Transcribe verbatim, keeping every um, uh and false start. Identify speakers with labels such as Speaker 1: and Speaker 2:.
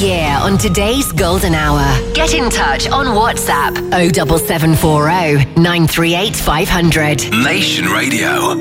Speaker 1: year on today's Golden Hour. Get in touch on WhatsApp oh seven seven four oh nine three eight five hundred.
Speaker 2: Nation Radio.